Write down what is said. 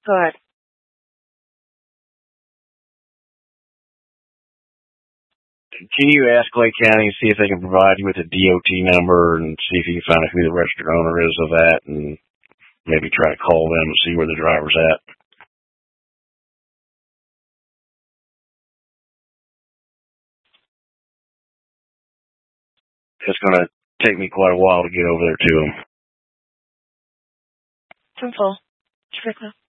Go ahead. Can you ask Clay County and see if they can provide you with a DOT number and see if you can find out who the registered owner is of that and maybe try to call them and see where the driver's at? It's going to take me quite a while to get over there to them. Simple.